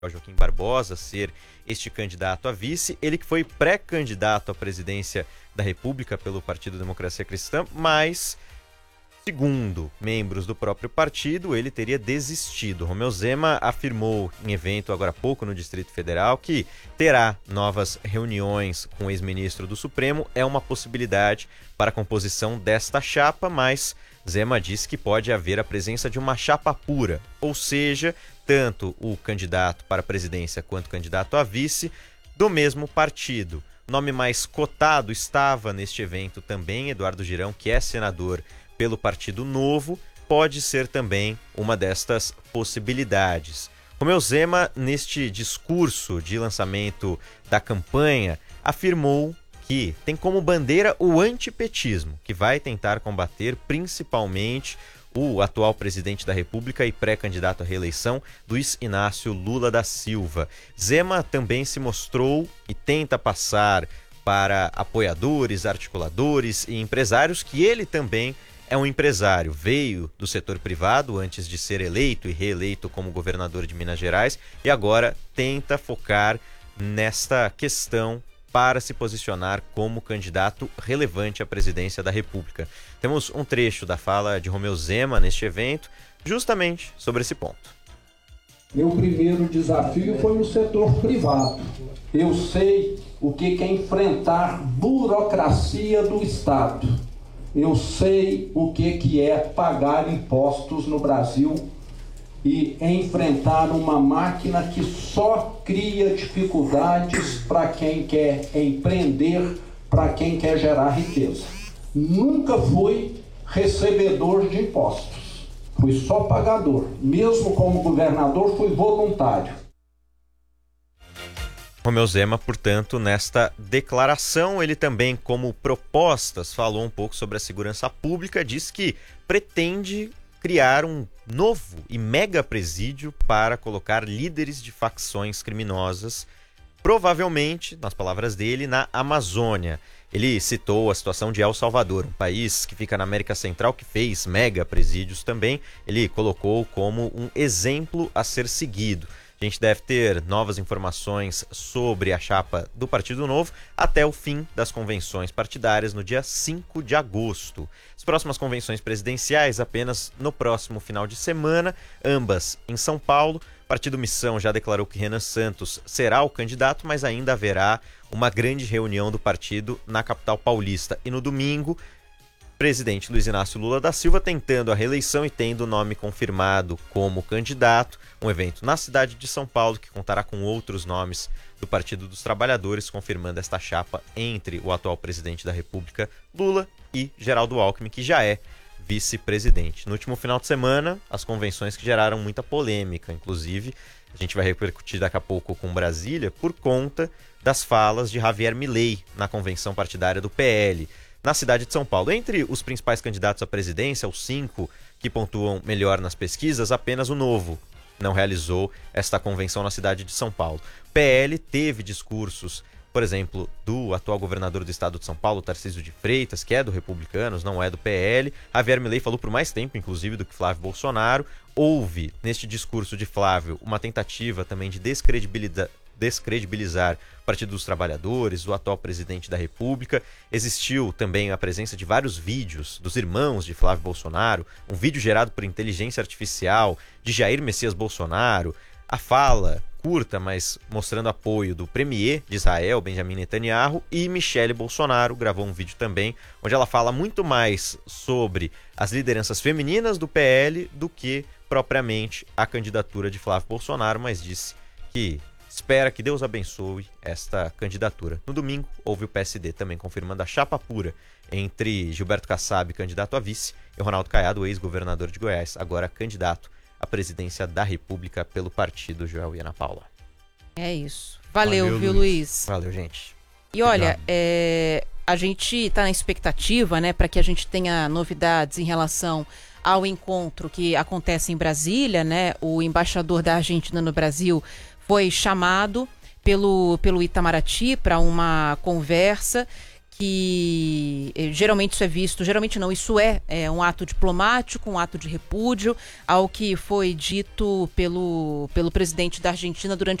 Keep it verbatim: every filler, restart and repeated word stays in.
Joaquim Barbosa ser este candidato a vice, ele que foi pré-candidato à presidência da República pelo Partido Democracia Cristã, mas, segundo membros do próprio partido, ele teria desistido. Romeu Zema afirmou em evento agora há pouco no Distrito Federal que terá novas reuniões com o ex-ministro do Supremo, é uma possibilidade para a composição desta chapa, mas Zema disse que pode haver a presença de uma chapa pura, ou seja, tanto o candidato para a presidência quanto o candidato a vice do mesmo partido. O nome mais cotado estava neste evento também, Eduardo Girão, que é senador pelo Partido Novo, pode ser também uma destas possibilidades. Romeu Zema, neste discurso de lançamento da campanha, afirmou que tem como bandeira o antipetismo, que vai tentar combater principalmente o atual presidente da República e pré-candidato à reeleição, Luiz Inácio Lula da Silva. Zema também se mostrou e tenta passar para apoiadores, articuladores e empresários que ele também é um empresário. Veio do setor privado antes de ser eleito e reeleito como governador de Minas Gerais e agora tenta focar nesta questão para se posicionar como candidato relevante à presidência da República. Temos um trecho da fala de Romeu Zema neste evento, justamente sobre esse ponto. Meu primeiro desafio foi no setor privado. Eu sei o que é enfrentar burocracia do Estado. Eu sei o que é pagar impostos no Brasil e enfrentar uma máquina que só cria dificuldades para quem quer empreender, para quem quer gerar riqueza. Nunca fui recebedor de impostos, fui só pagador. Mesmo como governador, fui voluntário. Romeu Zema, portanto, nesta declaração, ele também, como propostas, falou um pouco sobre a segurança pública, diz que pretende criar um novo e mega presídio para colocar líderes de facções criminosas, provavelmente, nas palavras dele, na Amazônia. Ele citou a situação de El Salvador, um país que fica na América Central, que fez mega presídios também. Ele colocou como um exemplo a ser seguido. A gente deve ter novas informações sobre a chapa do Partido Novo até o fim das convenções partidárias no dia cinco de agosto. As próximas convenções presidenciais apenas no próximo final de semana, ambas em São Paulo. O Partido Missão já declarou que Renan Santos será o candidato, mas ainda haverá uma grande reunião do partido na capital paulista. E no domingo, presidente Luiz Inácio Lula da Silva tentando a reeleição e tendo o nome confirmado como candidato. Um evento na cidade de São Paulo que contará com outros nomes do Partido dos Trabalhadores, confirmando esta chapa entre o atual presidente da República, Lula, e Geraldo Alckmin, que já é vice-presidente. No último final de semana, as convenções que geraram muita polêmica, inclusive, a gente vai repercutir daqui a pouco com Brasília, por conta das falas de Javier Milei na convenção partidária do P L, na cidade de São Paulo. Entre os principais candidatos à presidência, os cinco que pontuam melhor nas pesquisas, apenas o Novo não realizou esta convenção na cidade de São Paulo. O P L teve discursos, por exemplo, do atual governador do estado de São Paulo, Tarcísio de Freitas, que é do Republicanos, não é do P L. Javier Milei falou por mais tempo, inclusive, do que Flávio Bolsonaro. Houve, neste discurso de Flávio, uma tentativa também de descredibilizar descredibilizar o Partido dos Trabalhadores, o atual presidente da República. Existiu também a presença de vários vídeos dos irmãos de Flávio Bolsonaro, um vídeo gerado por inteligência artificial de Jair Messias Bolsonaro, a fala curta, mas mostrando apoio do premier de Israel, Benjamin Netanyahu, e Michele Bolsonaro gravou um vídeo também, onde ela fala muito mais sobre as lideranças femininas do P L do que propriamente a candidatura de Flávio Bolsonaro, mas disse que espera que Deus abençoe esta candidatura. No domingo, houve o P S D também confirmando a chapa pura entre Gilberto Kassab, candidato a vice, e Ronaldo Caiado, ex-governador de Goiás, agora candidato à presidência da República pelo partido Joel e Ana Paula. É isso. Valeu, Valeu viu, Luiz? Luiz? Valeu, gente. E olha, é, a gente está na expectativa, né, para que a gente tenha novidades em relação ao encontro que acontece em Brasília, né? O embaixador da Argentina no Brasil foi chamado pelo, pelo Itamaraty para uma conversa que eh, geralmente isso é visto, geralmente não, isso é, é um ato diplomático, um ato de repúdio ao que foi dito pelo, pelo presidente da Argentina durante